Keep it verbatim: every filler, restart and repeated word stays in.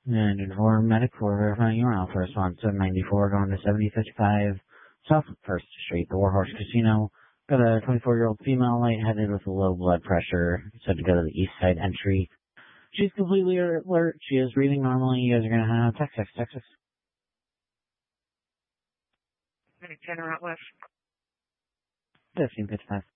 And inform medic for verifying your alpha response seven ninety-four going to seventy fifty-five South First Street, the Warhorse Casino. Got a twenty-four-year-old female lightheaded with low blood pressure. Said to go to the east side entry. She's completely alert. She is breathing normally. You guys are going to have Texas, Texas. General West. fifteen fifty-five